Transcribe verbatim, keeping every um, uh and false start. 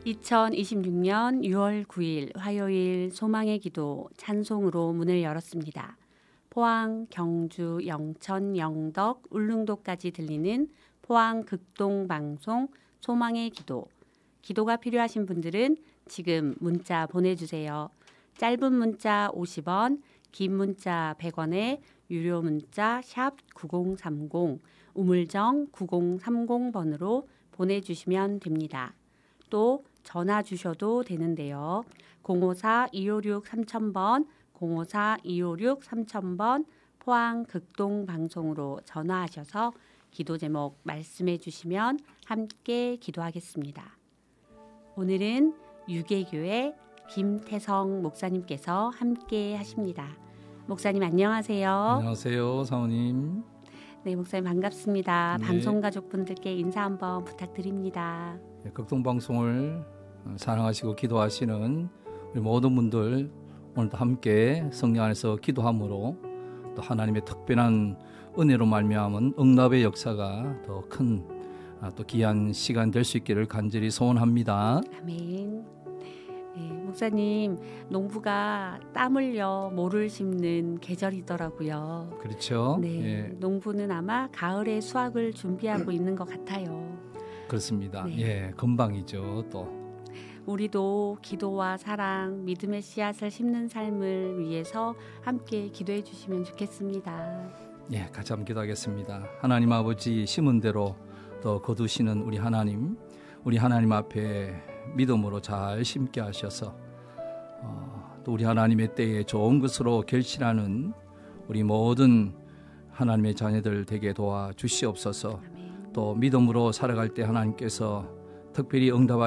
이천이십육 년 유월 구일 화요일 소망의 기도 찬송으로 문을 열었습니다. 포항, 경주, 영천, 영덕, 울릉도까지 들리는 포항 극동 방송 소망의 기도. 기도가 필요하신 분들은 지금 문자 보내주세요. 짧은 문자 오십 원, 긴 문자 백 원에 유료 문자 샵 구공삼공, 우물정 구공삼공 번으로 보내주시면 됩니다. 또 전화 주셔도 되는데요. 공오사 이오육 삼천 번, 공오사 이오육 삼천 번 포항 극동 방송으로 전화하셔서 기도 제목 말씀해 주시면 함께 기도하겠습니다. 오늘은 유계교회 김태성 목사님께서 함께 하십니다. 목사님 안녕하세요. 안녕하세요, 사모님. 네, 목사님 반갑습니다. 네. 방송 가족분들께 인사 한번 부탁드립니다. 네, 극동방송을 사랑하시고 기도하시는 우리 모든 분들 오늘도 함께 성령 안에서 기도함으로 또 하나님의 특별한 은혜로 말미암은 응답의 역사가 더 큰 또 귀한 시간 될 수 있기를 간절히 소원합니다. 아멘. 네, 목사님 농부가 땀 흘려 모를 심는 계절이더라고요. 그렇죠. 네, 예, 농부는 아마 가을에 수확을 준비하고 있는 것 같아요. 그렇습니다. 네. 예, 금방이죠. 또 우리도 기도와 사랑, 믿음의 씨앗을 심는 삶을 위해서 함께 기도해 주시면 좋겠습니다. 예, 같이 한번 기도하겠습니다. 하나님 아버지 심은 대로 더 거두시는 우리 하나님, 우리 하나님 앞에 믿음으로 잘 심게 하셔서 어, 또 우리 하나님의 때에 좋은 것으로 결실하는 우리 모든 하나님의 자녀들 되게 도와주시옵소서. 아멘. 또 믿음으로 살아갈 때 하나님께서 특별히 응답하시는